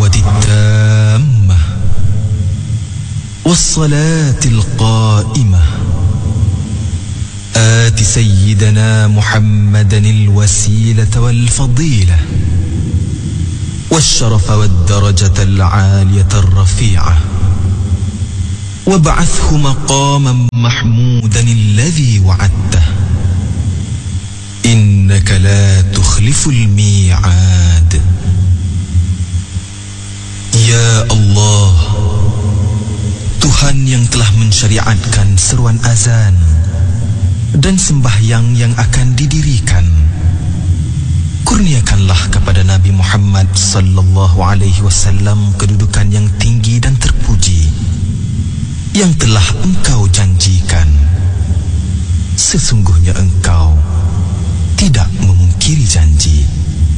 التامة والصلاة القائمة آت سيدنا محمدا الوسيلة والفضيلة والشرف والدرجة العالية الرفيعة وابعثه مقاما محمودا الذي وعدته إنك لا تخلف الميعاد. Ya Allah, Tuhan yang telah mensyariatkan seruan azan dan sembahyang yang akan didirikan, kurniakanlah kepada Nabi Muhammad sallallahu alaihi wasallam kedudukan yang tinggi dan terpuji yang telah Engkau janjikan. Sesungguhnya Engkau tidak memungkiri janji.